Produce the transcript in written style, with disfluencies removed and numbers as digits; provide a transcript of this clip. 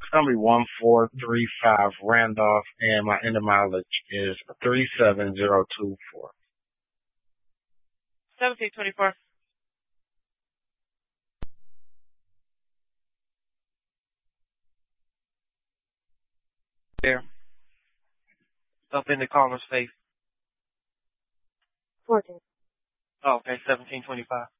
It's gonna be 1435 Randolph, and my end of mileage is 37024. 1724. There. Up in the caller's face. 14. Oh, okay, 1725.